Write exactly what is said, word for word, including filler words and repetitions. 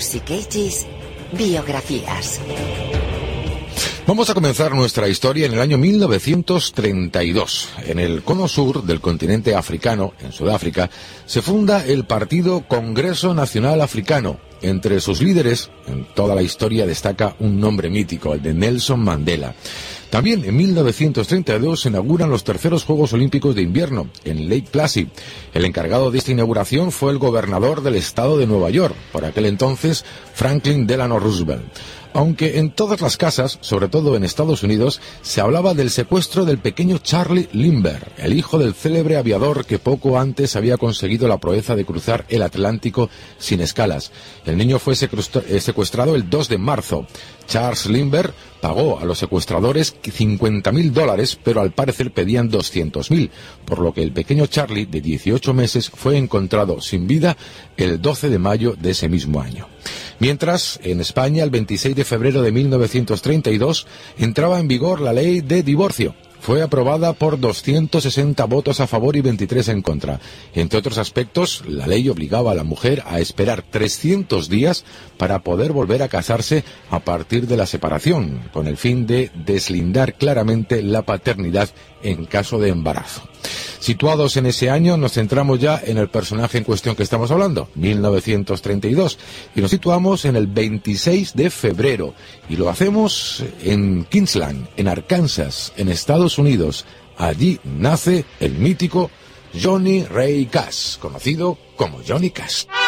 Music Ages, biografías. Vamos a comenzar nuestra historia en el año mil novecientos treinta y dos. En el cono sur del continente africano, en Sudáfrica, se funda el Partido Congreso Nacional Africano. Entre sus líderes, en toda la historia destaca un nombre mítico, el de Nelson Mandela. También en mil novecientos treinta y dos se inauguran los terceros Juegos Olímpicos de Invierno, en Lake Placid. El encargado de esta inauguración fue el gobernador del estado de Nueva York, por aquel entonces Franklin Delano Roosevelt. Aunque en todas las casas, sobre todo en Estados Unidos, se hablaba del secuestro del pequeño Charlie Lindbergh, el hijo del célebre aviador que poco antes había conseguido la proeza de cruzar el Atlántico sin escalas. El niño fue secuestrado el dos de marzo. Charles Lindbergh pagó a los secuestradores cincuenta mil dólares, pero al parecer pedían doscientos mil, por lo que el pequeño Charlie, de dieciocho meses, fue encontrado sin vida el doce de mayo de ese mismo año. Mientras, en España, el veintiséis de febrero de mil novecientos treinta y dos, entraba en vigor la ley de divorcio. Fue aprobada por doscientos sesenta votos a favor y veintitrés en contra. Entre otros aspectos, la ley obligaba a la mujer a esperar trescientos días para poder volver a casarse a partir de la separación, con el fin de deslindar claramente la paternidad en caso de embarazo. Situados en ese año, nos centramos ya en el personaje en cuestión que estamos hablando, mil novecientos treinta y dos, y nos situamos en el veintiséis de febrero, y lo hacemos en Kingsland, en Arkansas, en Estados Unidos. Allí nace el mítico Johnny Ray Cash, conocido como Johnny Cash.